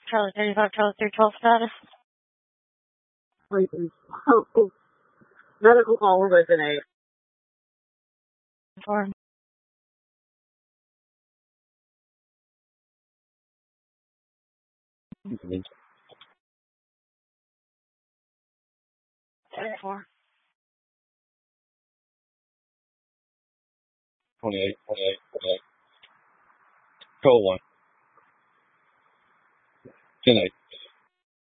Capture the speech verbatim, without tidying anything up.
Charlie thirty-five, Charlie three twelve status. Wait, oh, medical call with an eight. Four. Four. twenty-eight, twenty-eight, twenty-eight. Call one. ten eight.